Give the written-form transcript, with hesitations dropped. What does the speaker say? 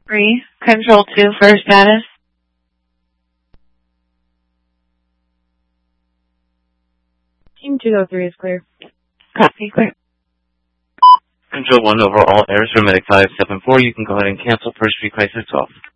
3, Control 2 for status. Team 203 is clear. Copy, clear. Control 1 over all errors for Medic 574. You can go ahead and cancel first request 12.